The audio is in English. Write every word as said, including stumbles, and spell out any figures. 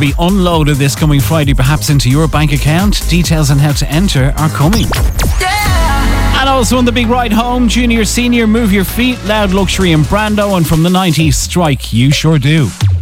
be unloaded this coming Friday, perhaps into your bank account. Details on how to enter are coming. Yeah. And also on the big ride home, Junior Senior, Move Your Feet, Loud Luxury and Brando, and from the nineties, Strike, You Sure Do.